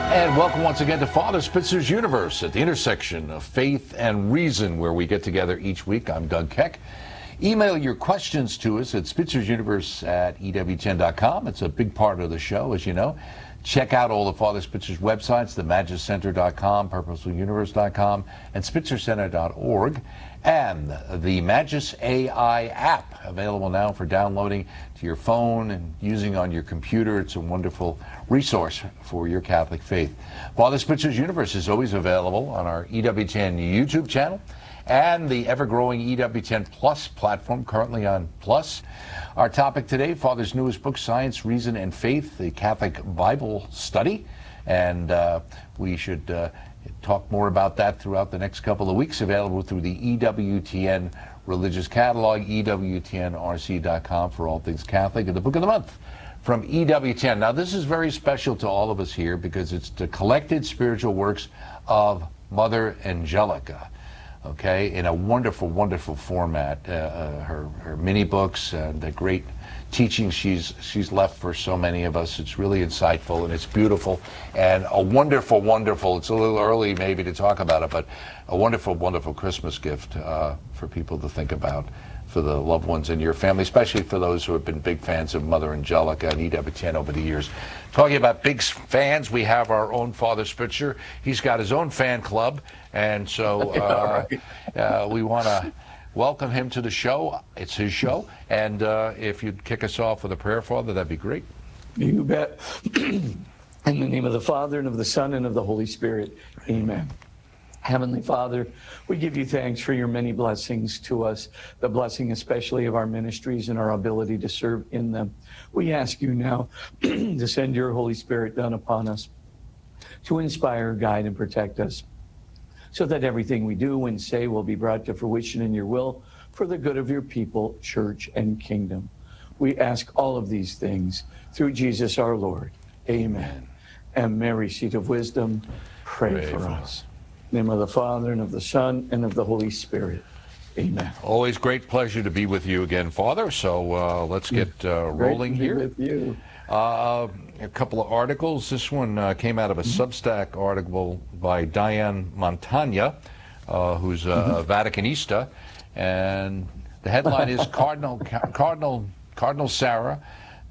And welcome once again to Father Spitzer's Universe at the intersection of faith and reason, where we get together each week. I'm Doug Keck. Email your questions to us at spitzer'suniverse@ewtn.com. It's a big part of the show, as you know. Check out all of Father Spitzer's websites, themagiscenter.com, purposefuluniverse.com, and spitzercenter.org. And the Magis AI app, available now for downloading to your phone and using on your computer. It's a wonderful resource for your Catholic faith. Father Spitzer's Universe is always available on our EWTN YouTube channel and the ever-growing EWTN Plus platform, currently on Plus. Our topic today, Father's newest book, Science, Reason, and Faith, the Catholic Bible Study. And we should talk more about that throughout the next couple of weeks, available through the EWTN Religious Catalog, EWTNRC.com for all things Catholic, and the Book of the Month from EWTN. Now, this is very special to all of us here because it's the collected spiritual works of Mother Angelica, okay, in a wonderful, wonderful format. Her mini books and the great teaching she's left for so many of us. It's really insightful and it's beautiful and a wonderful, wonderful, it's a little early maybe to talk about it, but a wonderful, wonderful Christmas gift for people to think about, for the loved ones in your family, especially for those who have been big fans of Mother Angelica and EWTN over the years. Talking about big fans, we have our own Father Spitzer. He's got his own fan club, and so we want to welcome him to the show. It's his show, and if you'd kick us off with a prayer, Father, that'd be great. You bet. In the name of the Father, and of the Son, and of the Holy Spirit. Amen. Heavenly Father, we give you thanks for your many blessings to us, the blessing especially of our ministries and our ability to serve in them. We ask you now to send your Holy Spirit down upon us, to inspire, guide, and protect us, so that everything we do and say will be brought to fruition in your will for the good of your people, church, and kingdom. We ask all of these things through Jesus our Lord. Amen. And Mary, seat of wisdom, pray for us. In the name of the Father, and of the Son, and of the Holy Spirit. Amen. Always great pleasure to be with you again, Father. So let's get rolling here. Great to be with you. A couple of articles. This one came out of a Substack article by Diane Montagna, who's a Vaticanista, and the headline is Cardinal Sarah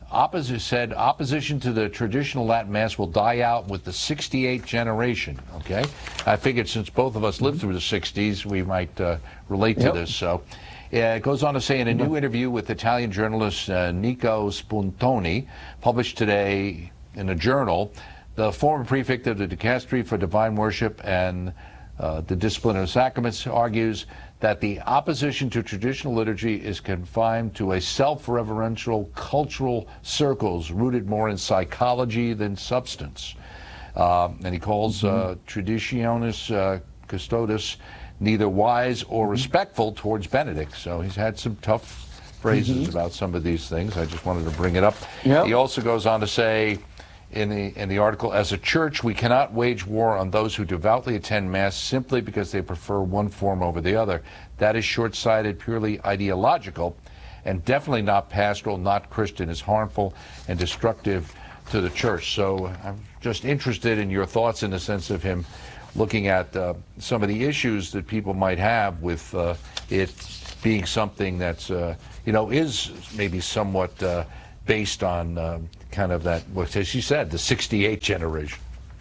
said opposition to the traditional Latin Mass will die out with the 68th generation. Okay, I figured since both of us lived through the 60s, we might relate to this. So it goes on to say, in a new interview with Italian journalist Nico Spuntoni, published today in a journal, the former prefect of the Dicastery for Divine Worship and the Discipline of Sacraments argues that the opposition to traditional liturgy is confined to a self-reverential cultural circles rooted more in psychology than substance. And he calls Traditionis Custodes neither wise or respectful towards Benedict. So he's had some tough phrases about some of these things. I just wanted to bring it up. He also goes on to say in the article, as a church, we cannot wage war on those who devoutly attend Mass simply because they prefer one form over the other. That is short-sighted, purely ideological, and definitely not pastoral, not Christian. Is harmful and destructive to the church. So I'm just interested in your thoughts in the sense of him looking at some of the issues that people might have with it being something that's, is maybe somewhat based on kind of that, as you said, the 68th generation.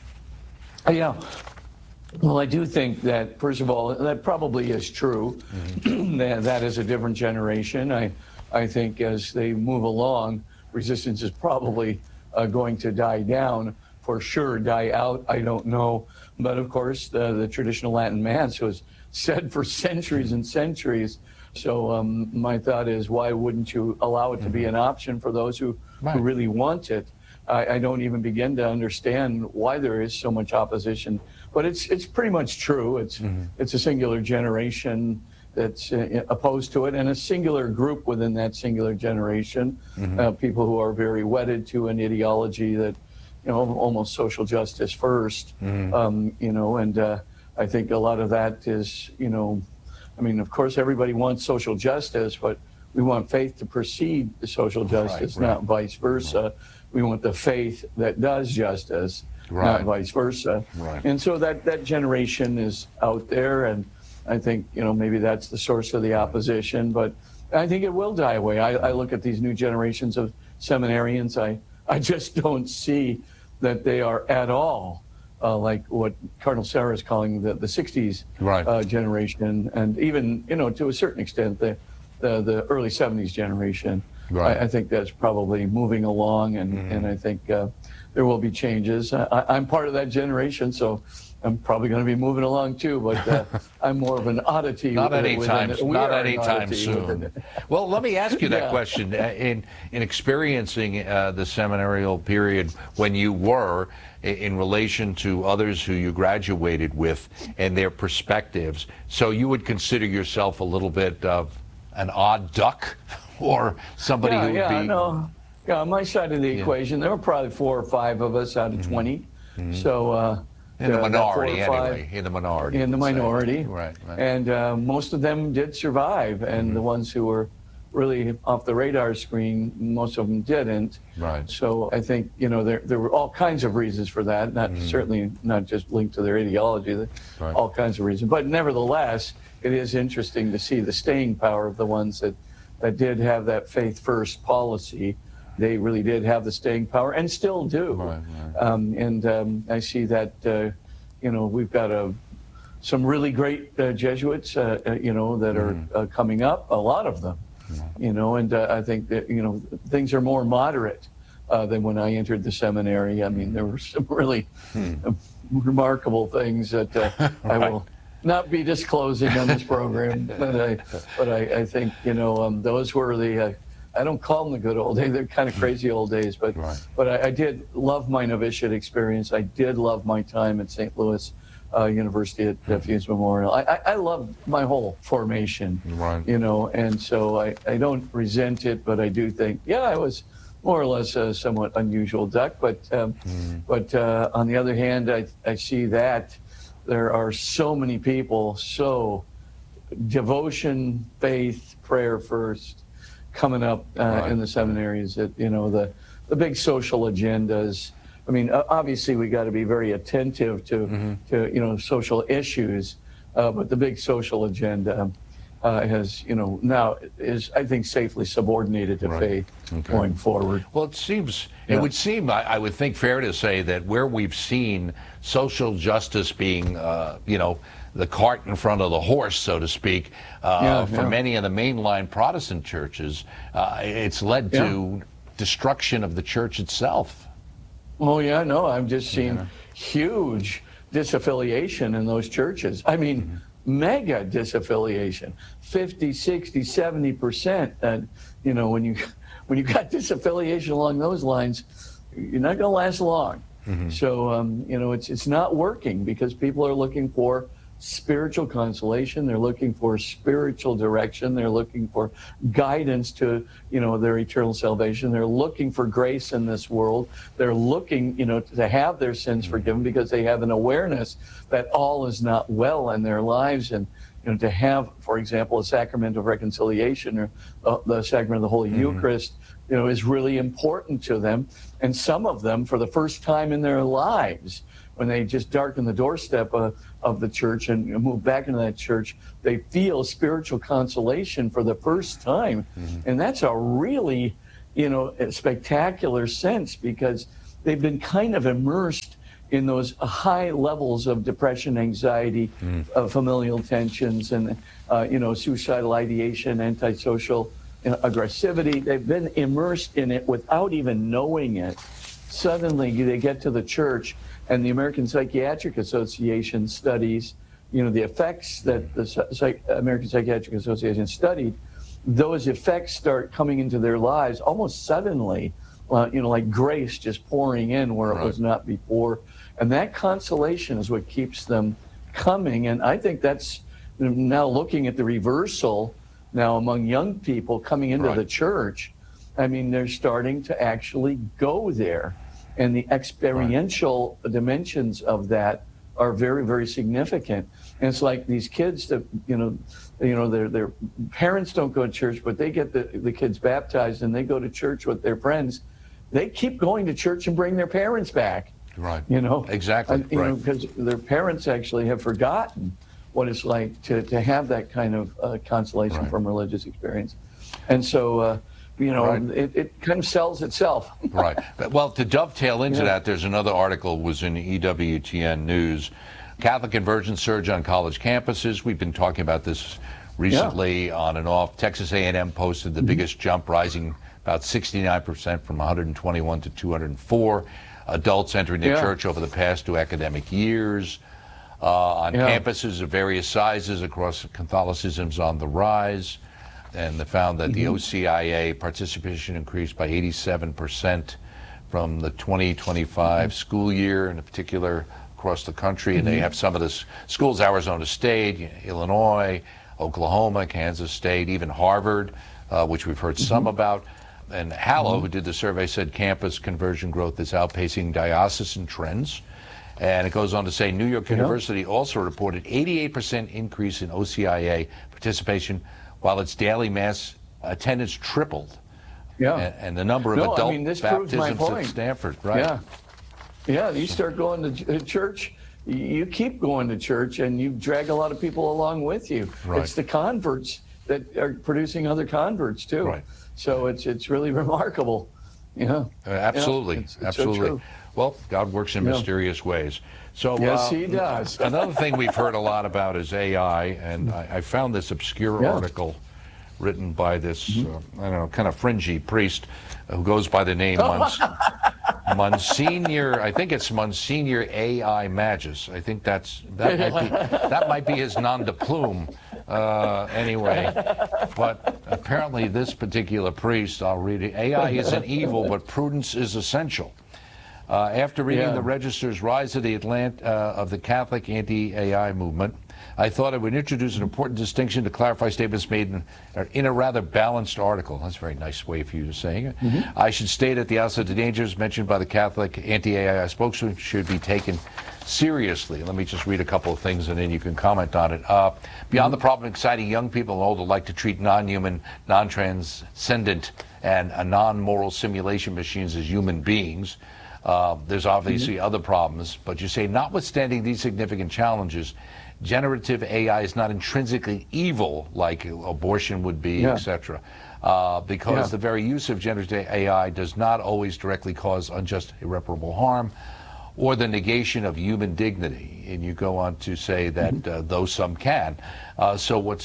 Yeah. Well, I do think that, first of all, that probably is true. that is a different generation. I think as they move along, resistance is probably going to die down. For sure, die out, I don't know. But of course, the traditional Latin Mass was said for centuries and centuries. So my thought is, why wouldn't you allow it to be an option for those who really want it? I don't even begin to understand why there is so much opposition. But it's pretty much true. It's a singular generation that's opposed to it, and a singular group within that singular generation, people who are very wedded to an ideology that, almost social justice first, and I think a lot of that is, of course, everybody wants social justice, but we want faith to precede the social justice, not vice versa. we want the faith that does justice, not vice versa. Right. And so that generation is out there, and I think, maybe that's the source of the opposition, but I think it will die away. I look at these new generations of seminarians, I just don't see that they are at all like what Cardinal Sarah is calling the 60s generation, and even, to a certain extent, the early 70s generation. Right. I think that's probably moving along, and I think there will be changes. I'm part of that generation, so I'm probably going to be moving along too, but I'm more of an oddity. Not anytime soon. Well, let me ask you that question. In experiencing the seminarial period when you were, in relation to others who you graduated with and their perspectives, so you would consider yourself a little bit of an odd duck, or somebody who would be... Yeah, on my side of the equation, there were probably 4 or 5 of us out of 20. So... in the minority, anyway. In the minority. In the minority. Right. And most of them did survive, and the ones who were really off the radar screen, most of them didn't. Right. So I think, there were all kinds of reasons for that, certainly not just linked to their ideology, all kinds of reasons. But nevertheless, it is interesting to see the staying power of the ones that did have that faith-first policy. They really did have the staying power, and still do. And I see that, we've got some really great Jesuits, that are coming up, a lot of them, and I think that, things are more moderate than when I entered the seminary. I mean, there were some really remarkable things that I will not be disclosing on this program, but I think, those were the... I don't call them the good old days. They're kind of crazy old days, but I did love my novitiate experience. I did love my time at St. Louis University at Fuse Memorial. I loved my whole formation, and so I don't resent it, but I do think, I was more or less a somewhat unusual duck. But on the other hand, I see that there are so many people, devotion, faith, prayer first, coming up in the seminaries, that the big social agendas. I mean, obviously we got to be very attentive to social issues, but the big social agenda has now is, I think, safely subordinated to faith going forward. Well, it would seem I would think fair to say that where we've seen social justice being the cart in front of the horse, so to speak, for many of the mainline Protestant churches, it's led to destruction of the church itself. Oh, I've just seen huge disaffiliation in those churches. I mean, mega disaffiliation, 50, 60, 70%. And, when you got disaffiliation along those lines, you're not going to last long. So, it's not working, because people are looking for spiritual consolation. They're looking for spiritual direction. They're looking for guidance to, their eternal salvation. They're looking for grace in this world. They're looking, to have their sins forgiven, because they have an awareness that all is not well in their lives. And, to have, for example, a sacrament of reconciliation, or the sacrament of the Holy Eucharist, is really important to them. And some of them, for the first time in their lives, when they just darken the doorstep of the church and move back into that church, they feel spiritual consolation for the first time. And that's a really, a spectacular sense, because they've been kind of immersed in those high levels of depression, anxiety, familial tensions, and, suicidal ideation, antisocial aggressivity. They've been immersed in it without even knowing it. Suddenly they get to the church, and the American Psychiatric Association studies, the effects that the American Psychiatric Association studied, those effects start coming into their lives almost suddenly, like grace just pouring in where it was not before. And that consolation is what keeps them coming. And I think that's now looking at the reversal now among young people coming into the church. I mean, they're starting to actually go there. And the experiential dimensions of that are very, very significant. And it's like these kids that, their parents don't go to church, but they get the kids baptized, and they go to church with their friends. they keep going to church and bring their parents back. Right. Exactly. Right. Because their parents actually have forgotten what it's like to have that kind of consolation from religious experience. And so, it kind of sells itself. Right. Well, to dovetail into that, there's another article was in EWTN News. Catholic conversion surge on college campuses. We've been talking about this recently on and off. Texas A&M posted the biggest jump, rising about 69% from 121 to 204 adults entering the church over the past 2 academic years. On campuses of various sizes across Catholicism's on the rise. And they found that the OCIA participation increased by 87% from the 2025 school year, in particular across the country. And they have some of the schools, Arizona State, Illinois, Oklahoma, Kansas State, even Harvard, which we've heard some about. And Hallow, who did the survey, said campus conversion growth is outpacing diocesan trends. And it goes on to say New York University also reported 88% increase in OCIA participation, while its daily mass attendance tripled. And the number of adult baptisms at Stanford, right? Yeah, you start going to church, you keep going to church, and you drag a lot of people along with you. Right. It's the converts that are producing other converts, too. Right. So it's really remarkable. Absolutely. It's Absolutely. So well, God works in mysterious ways. So yes, he does. Another thing we've heard a lot about is AI, and I found this obscure article written by this, kind of fringy priest who goes by the name Monsignor. I think it's Monsignor AI Magis. I think that might be his nom de plume. Anyway, but apparently this particular priest, I'll read it. AI isn't evil, but prudence is essential. After reading the Register's Rise of the Catholic Anti-AI Movement, I thought I would introduce an important distinction to clarify statements made in a rather balanced article. That's a very nice way for you to saying it. I should state at the outset the dangers mentioned by the Catholic Anti-AI spokesman should be taken seriously. Let me just read a couple of things and then you can comment on it. Beyond the problem of exciting young people and old alike to treat non-human, non-transcendent, and non-moral simulation machines as human beings, there's obviously other problems, but you say, notwithstanding these significant challenges, generative AI is not intrinsically evil like abortion would be, etc. Because the very use of generative AI does not always directly cause unjust irreparable harm or the negation of human dignity. And you go on to say that though some can. So what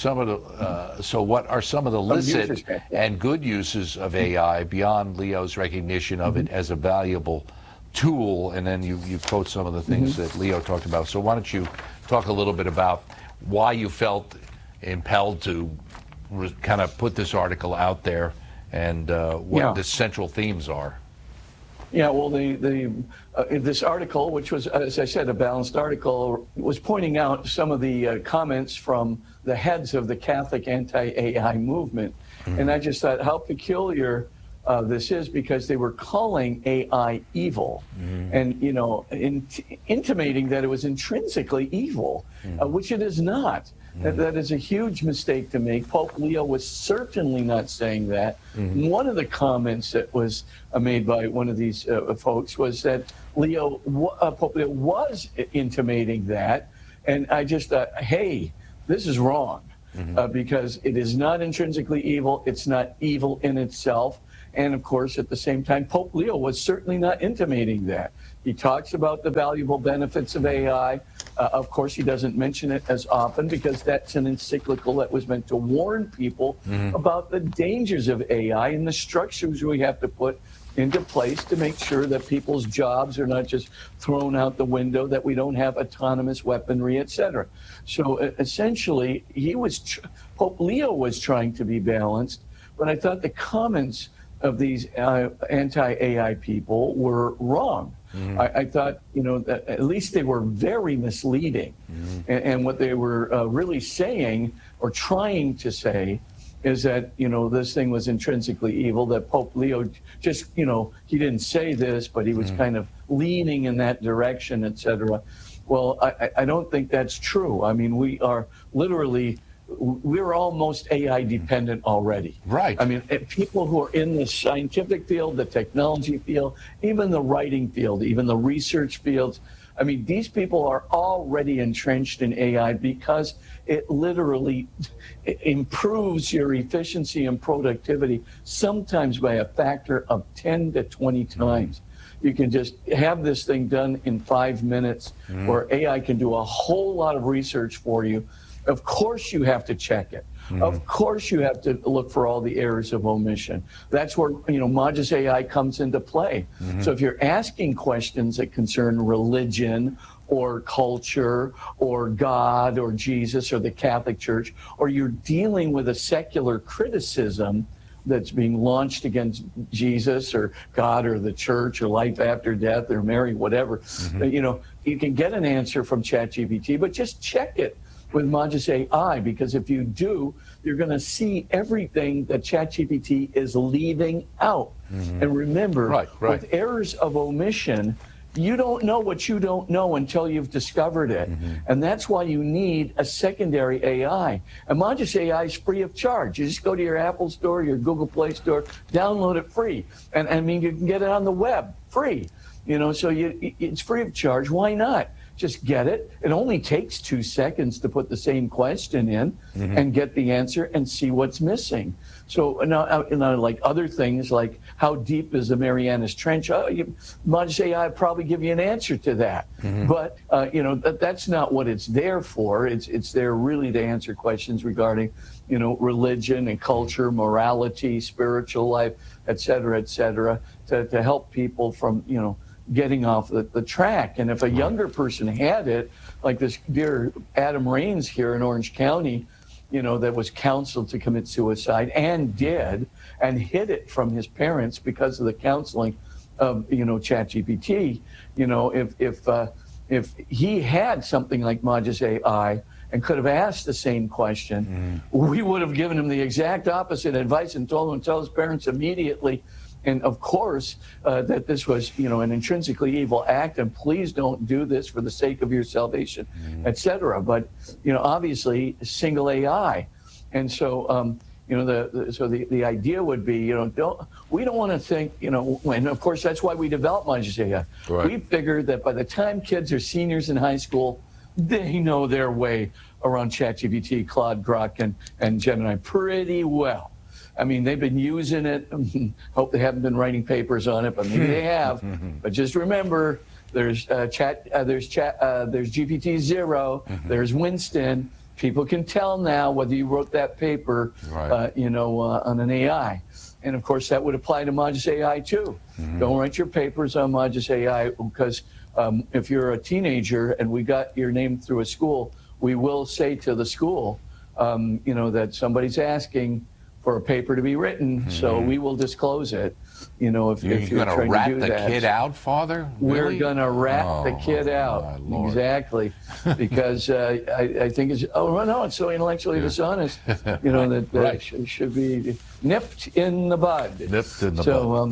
are some of the licit and good uses of AI beyond Leo's recognition of it as a valuable tool? And then you quote some of the things that Leo talked about. So why don't you talk a little bit about why you felt impelled to kind of put this article out there and what the central themes are? Yeah, well, this article, which was, as I said, a balanced article, was pointing out some of the comments from the heads of the Catholic anti-AI movement. And I just thought how peculiar this is, because they were calling AI evil and, intimating that it was intrinsically evil, which it is not. That is a huge mistake to make. Pope Leo was certainly not saying that. One of the comments that was made by one of these folks was that Pope Leo was intimating that. And I just thought, hey, this is wrong, because it is not intrinsically evil. It's not evil in itself. And of course, at the same time, Pope Leo was certainly not intimating that. He talks about the valuable benefits of AI. Of course, he doesn't mention it as often because that's an encyclical that was meant to warn people about the dangers of AI and the structures we have to put into place to make sure that people's jobs are not just thrown out the window, that we don't have autonomous weaponry, etc. So essentially, Pope Leo was trying to be balanced, but I thought the comments of these anti-AI people were wrong. I thought, that at least they were very misleading. And what they were really saying or trying to say is that, this thing was intrinsically evil, that Pope Leo just, he didn't say this, but he was kind of leaning in that direction, etc. Well, I don't think that's true. I mean, we are literally we're almost AI dependent already. Right. I mean, people who are in the scientific field, the technology field, even the writing field, even the research fields, I mean, these people are already entrenched in AI because it literally improves your efficiency and productivity, sometimes by a factor of 10 to 20 times. You can just have this thing done in 5 minutes, or AI can do a whole lot of research for you. Of course you have to check it. Of course you have to look for all the errors of omission. That's where, Magis AI comes into play. So if you're asking questions that concern religion or culture or God or Jesus or the Catholic Church, or you're dealing with a secular criticism that's being launched against Jesus or God or the church or life after death or Mary, whatever, you can get an answer from ChatGPT, but just check it with Magis AI, because if you do, you're going to see everything that ChatGPT is leaving out. And remember, with errors of omission, you don't know what you don't know until you've discovered it. And that's why you need a secondary AI. And Magis AI is free of charge. You just go to your Apple Store, your Google Play Store, download it free. And I mean, you can get it on the web free. So it's free of charge. Why not? Just get it. It only takes 2 seconds to put the same question in and get the answer and see what's missing. So now, like other things, like how deep is the Marianas Trench? Magis AI will probably give you an answer to that. But that's not what it's there for. It's there really to answer questions regarding, religion and culture, morality, spiritual life, et cetera, to help people from, getting off the track. And if a younger person had it, like this dear Adam Raines here in Orange County, that was counseled to commit suicide and did, and hid it from his parents because of the counseling of, ChatGPT, if he had something like Magis AI and could have asked the same question, we would have given him the exact opposite advice and told him to tell his parents immediately. And of course, that this was, an intrinsically evil act, and please don't do this for the sake of your salvation, et cetera. But, obviously, single AI. And so, the idea would be, we don't want to think, and of course, that's why we developed Magis AI. We figured that by the time kids are seniors in high school, they know their way around ChatGPT, Claude, Grok, and Gemini pretty well. I mean, they've been using it. Hope they haven't been writing papers on it, but maybe they have. But just remember, there's GPT-0, there's Winston. People can tell now whether you wrote that paper, on an AI. And of course, that would apply to Magis AI too. Don't write your papers on Magis AI, because if you're a teenager and we got your name through a school, we will say to the school, that somebody's asking for a paper to be written, so we will disclose it. If you're going to trying rat to do the that. kid out, Father? We're Really? going to rat the kid out. Exactly. Because I think it's, it's so intellectually dishonest, that should be nipped in the bud. Nipped in the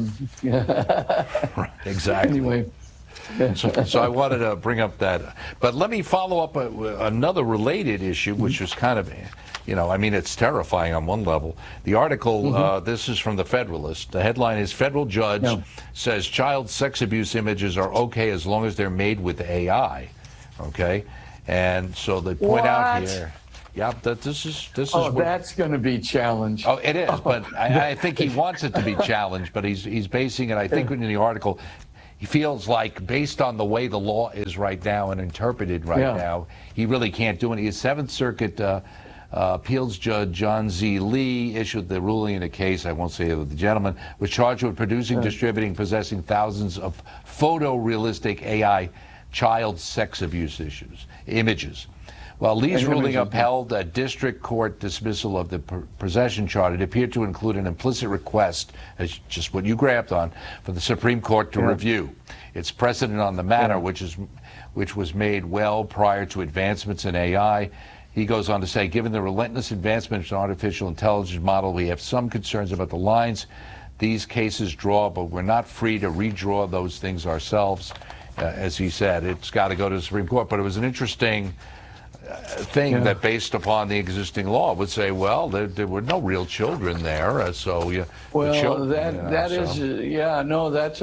bud. Right, exactly. Anyway. So I wanted to bring up that. But let me follow up another related issue, which is kind of, it's terrifying on one level. The article, this is from the Federalist. The headline is, Federal Judge says child sex abuse images are okay as long as they're made with AI. Okay? And so they point out here. Yep, that this is. That's going to be challenged. Oh, it is, but I think he wants it to be challenged. But he's basing it, I think, in the article. He feels like, based on the way the law is right now and interpreted now, he really can't do it. His Seventh Circuit appeals judge John Z. Lee issued the ruling in a case, I won't say the gentleman, was charged with producing, distributing, possessing thousands of photorealistic AI child sex abuse images. While Lee's ruling upheld a district court dismissal of the possession charge, it appeared to include an implicit request, as just what you grabbed on, for the Supreme Court to review its precedent on the matter, which was made well prior to advancements in AI. He goes on to say, given the relentless advancements in artificial intelligence model, we have some concerns about the lines these cases draw, but we're not free to redraw those things ourselves. As he said, it's got to go to the Supreme Court. But it was an interesting thing that, based upon the existing law, would say, well, there were no real children there, so yeah. Well, the children, that is, yeah, no, that's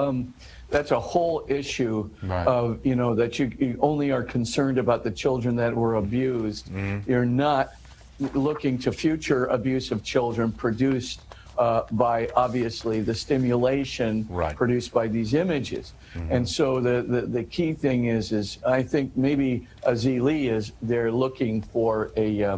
a whole issue of, that you only are concerned about the children that were abused. You're not looking to future abuse of children produced by, obviously, the stimulation produced by these images. And so the key thing is I think maybe they're looking for a,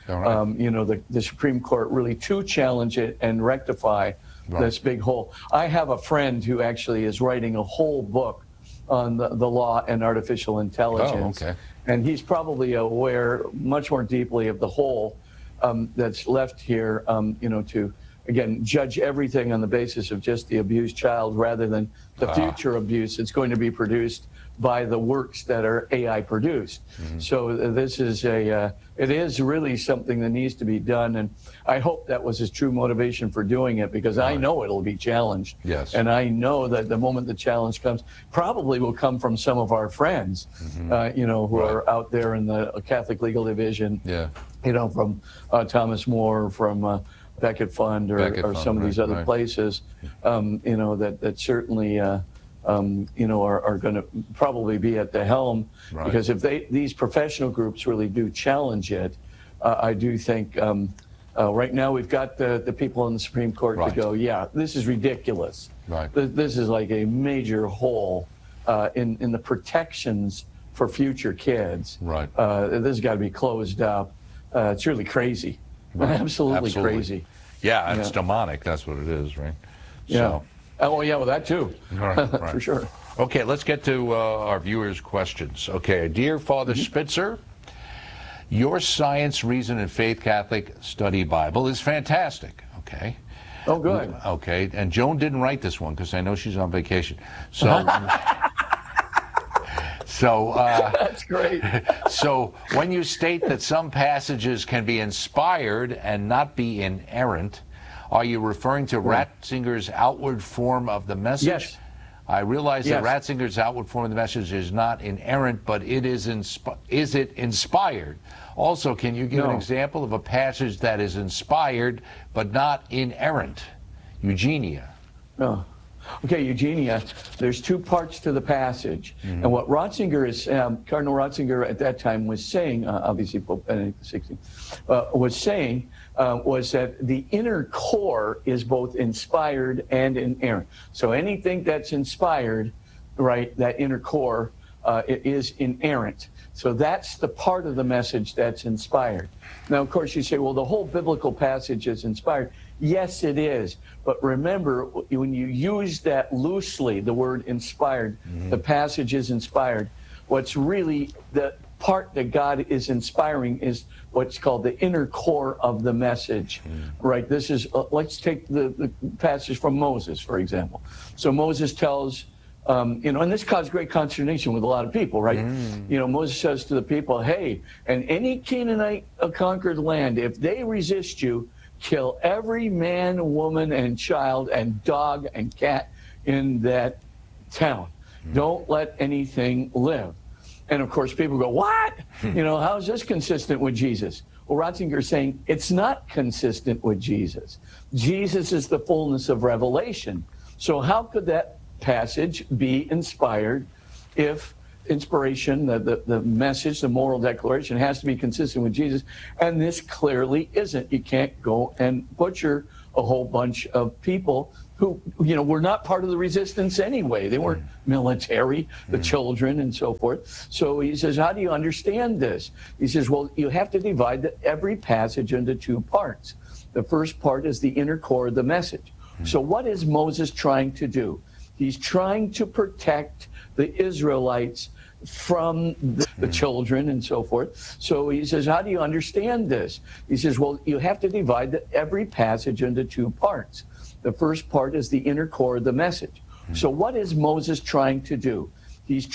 the Supreme Court really to challenge it and rectify this big hole. I have a friend who actually is writing a whole book on the law and artificial intelligence. Oh, okay. And he's probably aware much more deeply of the hole that's left here, to, again, judge everything on the basis of just the abused child rather than the future abuse that's going to be produced by the works that are AI produced. So this is it is really something that needs to be done, and I hope that was his true motivation for doing it, because I know it'll be challenged. Yes. And I know that the moment the challenge comes, probably will come from some of our friends, who are out there in the Catholic Legal Division, from Thomas More, from Becket Fund, or some of these other places, that certainly are going to probably be at the helm, because if these professional groups really do challenge it, I do think right now we've got the people in the Supreme Court to go, yeah, this is ridiculous. This is like a major hole in the protections for future kids. This has got to be closed up. It's really crazy. Absolutely crazy. Yeah, it's demonic. That's what it is, right? Yeah. Oh, yeah, well, that too. For sure. Okay, let's get to our viewers' questions. Okay, dear Father Spitzer, your Science, Reason, and Faith Catholic Study Bible is fantastic. Okay. Oh, good. Okay, and Joan didn't write this one because I know she's on vacation. So. That's great. So when you state that some passages can be inspired and not be inerrant, are you referring to Ratzinger's outward form of the message? Yes. I realize that Ratzinger's outward form of the message is not inerrant, but it is it inspired? Also, can you give an example of a passage that is inspired but not inerrant? Eugenia. No. Okay, Eugenia, there's two parts to the passage. And what Ratzinger is, Cardinal Ratzinger at that time was saying, obviously Pope Benedict XVI, was saying was that the inner core is both inspired and inerrant. So anything that's inspired, that inner core, it is inerrant. So that's the part of the message that's inspired. Now, of course, you say, well, the whole biblical passage is inspired. Yes, it is. But remember, when you use that loosely, the word inspired, the passage is inspired. What's really the part that God is inspiring is what's called the inner core of the message, This is, let's take the passage from Moses, for example. So Moses tells, and this caused great consternation with a lot of people, Moses says to the people, hey, and any Canaanite conquered land, if they resist you, kill every man, woman, and child, and dog and cat in that town. Don't let anything live. And of course, people go, what? How is this consistent with Jesus? Well, Ratzinger is saying it's not consistent with Jesus. Jesus is the fullness of revelation. So how could that passage be inspired if inspiration, the message, the moral declaration has to be consistent with Jesus, and this clearly isn't. You can't go and butcher a whole bunch of people who, were not part of the resistance anyway. They weren't military, the children and so forth. So he says, how do you understand this? He says, well, you have to divide every passage into two parts. The first part is the inner core of the message. So what is Moses trying to do? He's trying to protect the Israelites from the children and so forth. So he says, how do you understand this? He says, well, you have to divide every passage into two parts. The first part is the inner core of the message. So what is Moses trying to do? He's